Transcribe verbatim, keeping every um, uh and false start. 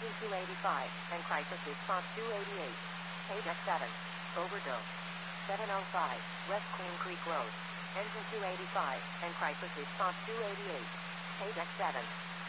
Engine two eighty-five, and crisis response two eighty-eight. Page X seven. Overdose. seven oh five, West Queen Creek Road. Engine two eighty-five, and crisis response two eighty-eight. Page X seven.